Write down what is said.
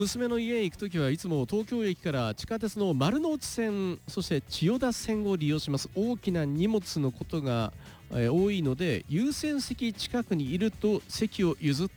娘の家へ行くときはいつも東京駅から地下鉄の丸ノ内線、そして千代田線を利用します。大きな荷物のことが多いので、優先席近くにいると席を譲っ